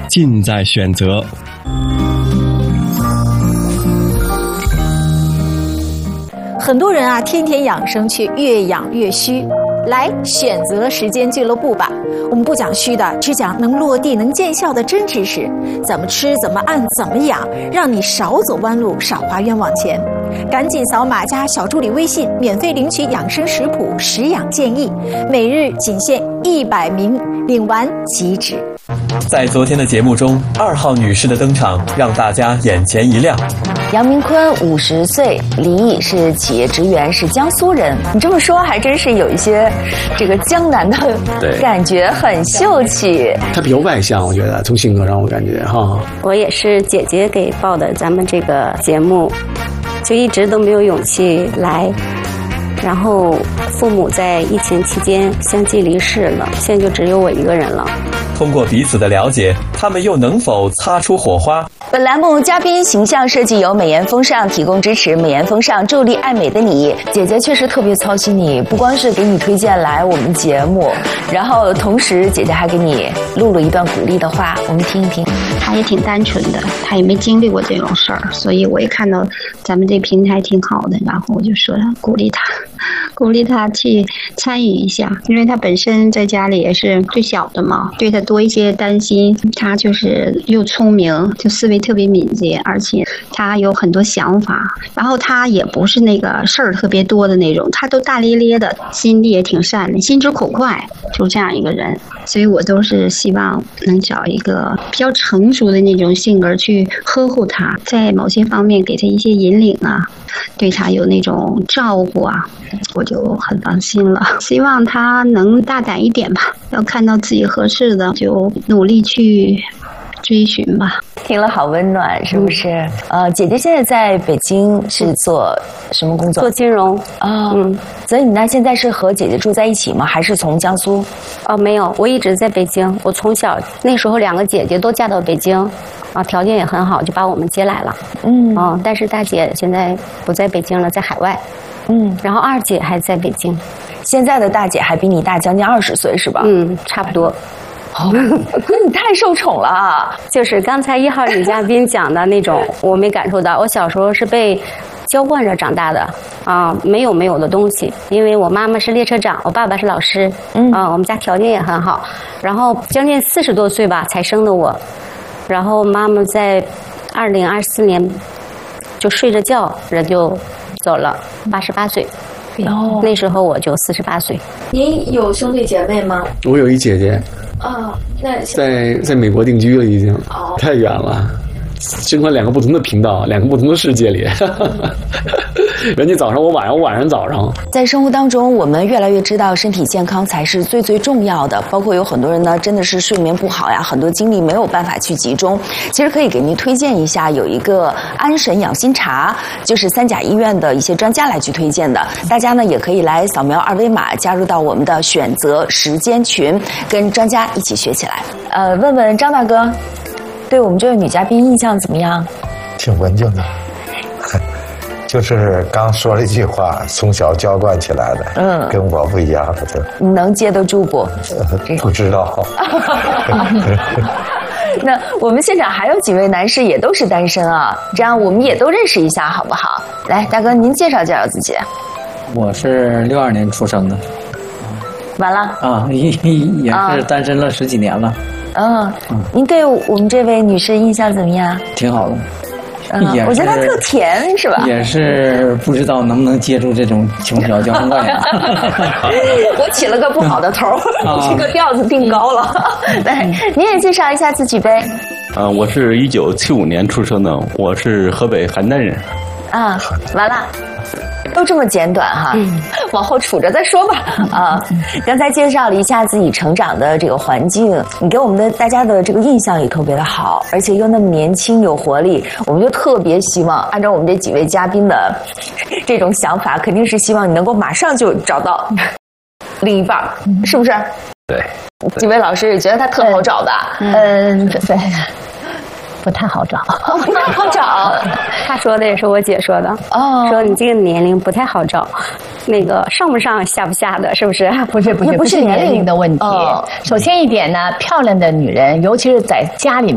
尽在选择。 很多人啊，天天养生却越养越虚。来选择时间俱乐部吧，我们不讲虚的，只讲能落地能见效的真知识，怎么吃怎么按怎么养，让你少走弯路少花冤枉钱。赶紧扫码加小助理微信，免费领取养生食谱食养建议，每日仅限100名，领完即止。 在昨天的节目中，2号女士的登场让大家眼前一亮。 杨明坤50岁，离异，是企业职员，是江苏人。你这么说还真是有一些这个江南的感觉，很秀气。 他比较外向，我觉得从性格上我感觉哈。 我也是姐姐给报的咱们这个节目，就一直都没有勇气来。然后父母在疫情期间相继离世了，现在就只有我一个人了。 通过彼此的了解，他们又能否擦出火花？ 本栏目嘉宾形象设计由美颜风尚提供支持，美颜风尚助力爱美的你。姐姐确实特别操心你，不光是给你推荐来我们节目，然后同时姐姐还给你录了一段鼓励的话，我们听一听。 她也挺单纯的，她也没经历过这种事儿，所以我也看到咱们这平台挺好的，然后我就说鼓励她去参与一下，因为她本身在家里也是最小的嘛，对她多一些担心。她就是又聪明，就思维特别敏捷，而且她有很多想法，然后她也不是那个事儿特别多的那种，她都大咧咧的，心地也挺善良，心直口快，就这样一个人。所以我都是希望能找一个比较成熟的那种性格去呵护她，在某些方面给她一些引领啊，对她有那种照顾啊，我就很放心了。希望她能大胆一点吧，要看到自己合适的就努力去追寻吧。 听了好温暖，是不是？姐姐现在在北京是做什么工作？ 做金融啊。所以你那现在是和姐姐住在一起吗？还是从江苏？ 没有，我一直在北京。我从小那时候2个姐姐都嫁到北京，啊，条件也很好，就把我们接来了。但是大姐现在不在北京了，在海外。然后2姐还在北京。 现在的大姐还比你大将近20岁，是吧？ 差不多。 你太受宠了。 就是刚才1号女嘉宾讲的那种，我没感受到。我小时候是被娇惯着长大的啊，没有的东西。因为我妈妈是列车长，我爸爸是老师，我们家条件也很好。然后将近40多岁吧才生的我，然后妈妈在2024年就睡着觉人就走了，88岁。那时候我就48岁。 您有兄弟姐妹吗？ 我有一姐姐。 那在美国定居了，已经太远了，生活2个不同的频道，2个不同的世界里。人家早上我晚上，我晚上早上。 在生活当中，我们越来越知道身体健康才是最重要的。包括有很多人呢，真的是睡眠不好呀，很多精力没有办法去集中。其实可以给您推荐一下，有一个安神养心茶，就是3甲医院的一些专家来去推荐的。大家呢也可以来扫描2维码，加入到我们的选择时间群，跟专家一起学起来。问问张大哥，对我们这位女嘉宾印象怎么样？ 挺文静的。就是刚说了一句话，从小娇惯起来的，跟我不一样的。 你能接得住不？ 不知道。 那我们现场还有几位男士也都是单身啊，这样我们也都认识一下好不好？来，大哥您介绍介绍自己。 我是62年出生的。 完了？ 也是单身了10几年了。 您对我们这位女士印象怎么样？ 挺好的。 我觉得她特甜，是吧？ 也是不知道能不能接住这种穷小娇惯呀。 我起了个不好的头，这个调子定高了。来，您也介绍一下自己呗。 我是1975年出生的，我是河北邯郸人。 完了。都这么简短哈，往后杵着再说吧。刚才介绍了一下自己成长的这个环境，你给我们的大家的这个印象也特别的好，而且又那么年轻有活力，我们就特别希望按照我们这几位嘉宾的这种想法，肯定是希望你能够马上就找到另一半，是不是？ 对。 几位老师也觉得他特好找吧？ 对。不太好找， 不太好找。 他说的也是我姐说的。说你这个年龄不太好找，那个上不上下不下的，是不是？ 不是年龄的问题。首先一点呢，漂亮的女人，尤其是在家里面。